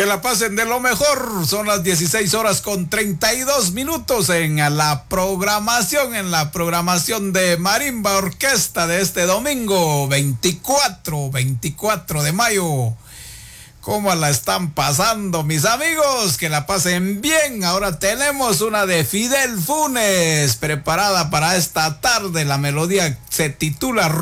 Que la pasen de lo mejor. Son las 16 horas con 32 minutos en la programación de Marimba Orquesta de este domingo 24 de mayo. ¿Cómo la están pasando, mis amigos? Que la pasen bien. Ahora tenemos una de Fidel Funes preparada para esta tarde. La melodía se titula